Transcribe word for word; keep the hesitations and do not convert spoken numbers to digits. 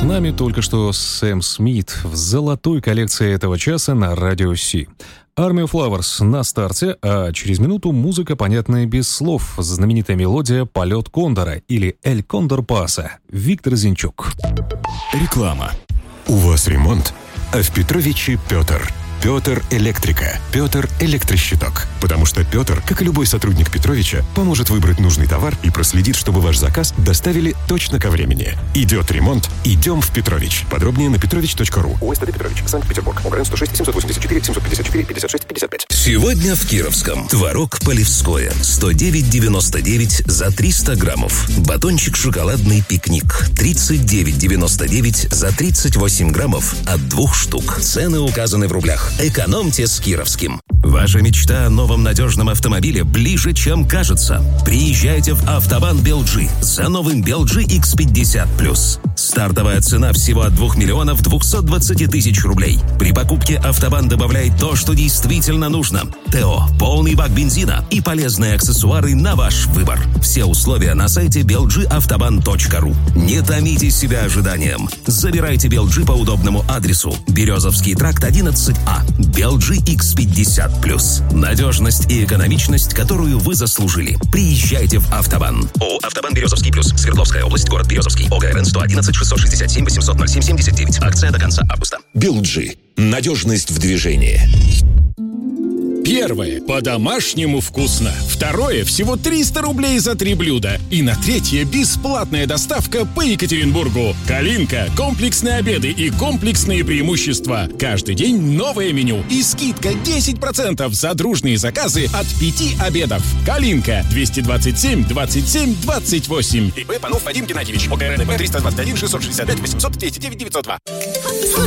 нами только что Сэм Смит в золотой коллекции этого часа на Радио Си. Army of Flowers на старте, а через минуту музыка, понятная без слов, знаменитая мелодия «Полет Кондора» или «Эль Кондор Паса». Виктор Зинчук. Реклама. У вас ремонт, а в Петровиче Петр. Петр Электрика. Петр Электрощиток. Потому что Петр, как и любой сотрудник Петровича, поможет выбрать нужный товар и проследит, чтобы ваш заказ доставили точно ко времени. Идет ремонт, идем в Петрович. Подробнее на петрович точка ру. ОСТД Петрович, Санкт-Петербург. ОГРН сто шесть семьсот восемьдесят четыре семьсот пятьдесят четыре пятьдесят шесть пятьдесят пять. Сегодня в Кировском. Творог Полевское. сто девять девяносто девять за триста граммов. Батончик шоколадный «Пикник». тридцать девять девяносто девять за тридцать восемь граммов от двух штук. Цены указаны в рублях. Экономьте с Кировским. Ваша мечта о новом надежном автомобиле ближе, чем кажется. Приезжайте в Автобан Белджи за новым Белджи икс пятьдесят плюс. Стартовая цена всего от двух миллионов двухсот двадцати тысяч рублей. При покупке Автобан добавляет то, что действительно нужно. ТО, полный бак бензина и полезные аксессуары на ваш выбор. Все условия на сайте белджи автобан точка ру. Не томите себя ожиданием. Забирайте Белджи по удобному адресу. Березовский тракт одиннадцать А. Белджи икс пятьдесят плюс. Надежность и экономичность, которую вы заслужили. Приезжайте в Автобан. ООО «Автобан Березовский плюс». Свердловская область, город Березовский. ОГРН сто одиннадцать шестьсот шестьдесят семь восемьсот ноль семь семьдесят девять. Акция до конца августа. Белджи. Надежность в движении. Первое. По-домашнему вкусно. Второе. Всего триста рублей за три блюда. И на третье. Бесплатная доставка по Екатеринбургу. Калинка. Комплексные обеды и комплексные преимущества. Каждый день новое меню. И скидка десять процентов за дружные заказы от пяти обедов. Калинка. двести двадцать семь двадцать семь двадцать восемь. ИП Панов Вадим Геннадьевич. ОГРНП триста двадцать один шестьсот шестьдесят пять восемьсот двести девять девятьсот два.